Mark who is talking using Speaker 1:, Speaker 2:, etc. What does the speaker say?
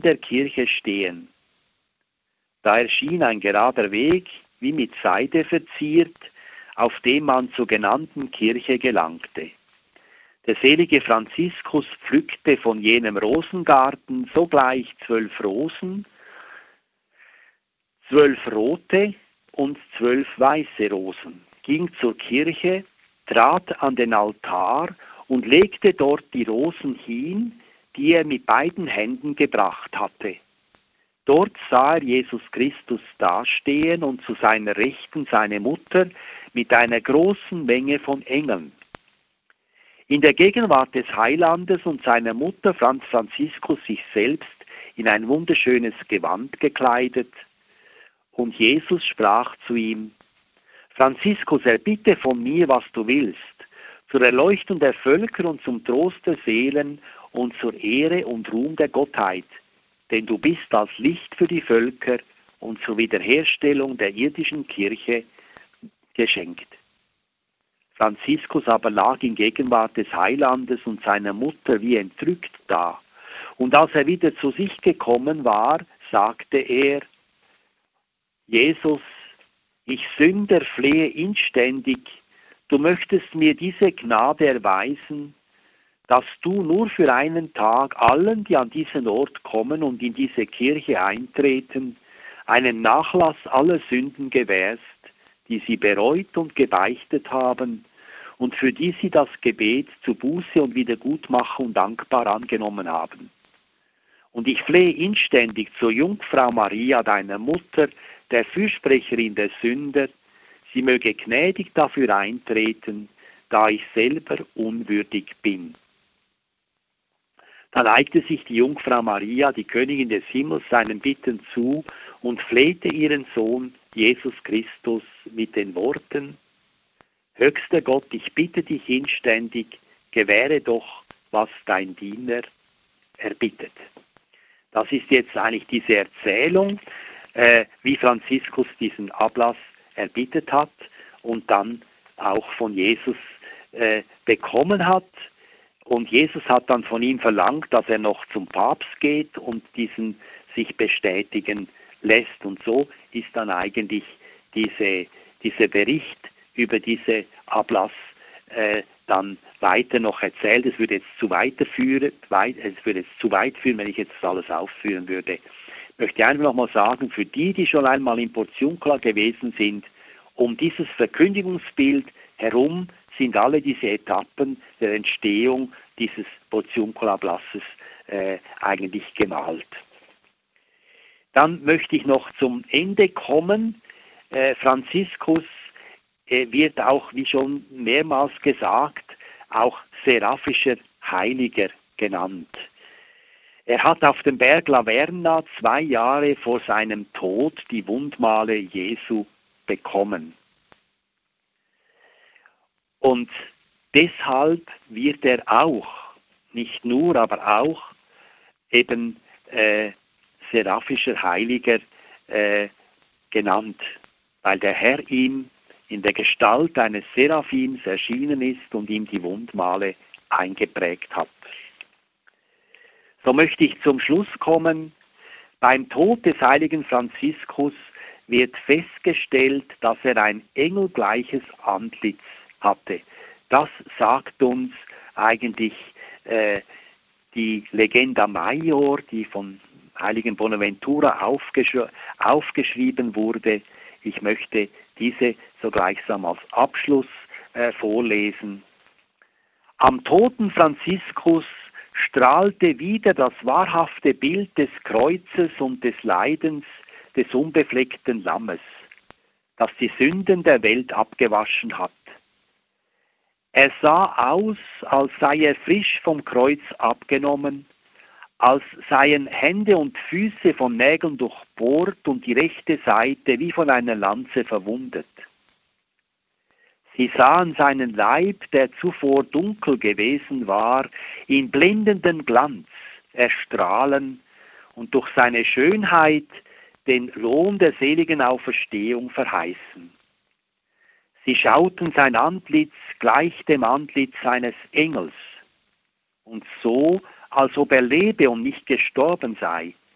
Speaker 1: der Kirche stehen. Da erschien ein gerader Weg, wie mit Seide verziert, auf dem man zur genannten Kirche gelangte. Der selige Franziskus pflückte von jenem Rosengarten sogleich 12 Rosen, 12 rote und 12 weiße Rosen, ging zur Kirche, trat an den Altar und legte dort die Rosen hin, die er mit beiden Händen gebracht hatte. Dort sah er Jesus Christus dastehen und zu seiner Rechten seine Mutter mit einer großen Menge von Engeln. In der Gegenwart des Heilandes und seiner Mutter fand Franziskus sich selbst in ein wunderschönes Gewand gekleidet, und Jesus sprach zu ihm: Franziskus, erbitte von mir, was du willst, zur Erleuchtung der Völker und zum Trost der Seelen und zur Ehre und Ruhm der Gottheit, denn du bist als Licht für die Völker und zur Wiederherstellung der irdischen Kirche geschenkt. Franziskus aber lag in Gegenwart des Heilandes und seiner Mutter wie entrückt da, und als er wieder zu sich gekommen war, sagte er: Jesus, ich Sünder flehe inständig, du möchtest mir diese Gnade erweisen, dass du nur für einen Tag allen, die an diesen Ort kommen und in diese Kirche eintreten, einen Nachlass aller Sünden gewährst, die sie bereut und gebeichtet haben und für die sie das Gebet zu Buße und Wiedergutmachung dankbar angenommen haben. Und ich flehe inständig zur Jungfrau Maria, deiner Mutter, der Fürsprecherin der Sünder, sie möge gnädig dafür eintreten, da ich selber unwürdig bin. Da neigte sich die Jungfrau Maria, die Königin des Himmels, seinen Bitten zu und flehte ihren Sohn Jesus Christus mit den Worten: Höchster Gott, ich bitte dich inständig, gewähre doch, was dein Diener erbittet. Das ist jetzt eigentlich diese Erzählung, wie Franziskus diesen Ablass erbittet hat und dann auch von Jesus bekommen hat. Und Jesus hat dann von ihm verlangt, dass er noch zum Papst geht und diesen sich bestätigen lässt. Und so ist dann eigentlich dieser Bericht über diese Ablass dann weiter noch erzählt. Es würde jetzt zu weit führen, wenn ich jetzt das alles aufführen würde. Ich möchte einfach nochmal sagen, für die schon einmal in Portiuncula gewesen sind, um dieses Verkündigungsbild herum sind alle diese Etappen der Entstehung dieses Portiuncula-Ablasses eigentlich gemalt. Dann möchte ich noch zum Ende kommen. Franziskus wird auch, wie schon mehrmals gesagt, auch seraphischer Heiliger genannt. Er hat auf dem Berg Laverna 2 Jahre vor seinem Tod die Wundmale Jesu bekommen. Und deshalb wird er auch, nicht nur, aber auch eben seraphischer Heiliger genannt, weil der Herr ihm in der Gestalt eines Seraphins erschienen ist und ihm die Wundmale eingeprägt hat. So möchte ich zum Schluss kommen. Beim Tod des heiligen Franziskus wird festgestellt, dass er ein engelgleiches Antlitz hatte. Das sagt uns eigentlich die Legenda Major, die von heiligen Bonaventura aufgeschrieben wurde. Ich möchte diese so gleichsam als Abschluss vorlesen. Am toten Franziskus strahlte wieder das wahrhafte Bild des Kreuzes und des Leidens des unbefleckten Lammes, das die Sünden der Welt abgewaschen hat. Er sah aus, als sei er frisch vom Kreuz abgenommen, als seien Hände und Füße von Nägeln durchbohrt und die rechte Seite wie von einer Lanze verwundet. Sie sahen seinen Leib, der zuvor dunkel gewesen war, in blendenden Glanz erstrahlen und durch seine Schönheit den Lohn der seligen Auferstehung verheißen. Sie schauten sein Antlitz gleich dem Antlitz eines Engels und so, als ob er lebe und nicht gestorben sei,